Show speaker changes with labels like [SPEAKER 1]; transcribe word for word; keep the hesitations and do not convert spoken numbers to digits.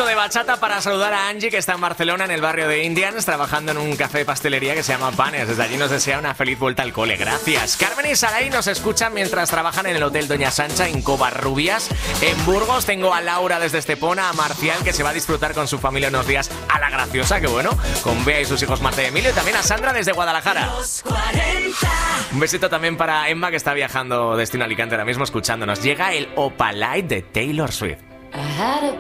[SPEAKER 1] momento de bachata para saludar a Angie, que está en Barcelona, en el barrio de Indians, trabajando en un café de pastelería que se llama Panes. Desde allí nos desea una feliz vuelta al cole. Gracias. Carmen y Saray nos escuchan mientras trabajan en el Hotel Doña Sancha en Covarrubias, en Burgos. Tengo a Laura desde Estepona, a Marcial, que se va a disfrutar con su familia unos días a La Graciosa, que bueno, con Bea y sus hijos Marta y Emilio, y también a Sandra desde Guadalajara. Un besito también para Emma, que está viajando destino a Alicante ahora mismo escuchándonos. Llega el Opalite de Taylor Swift.
[SPEAKER 2] I had a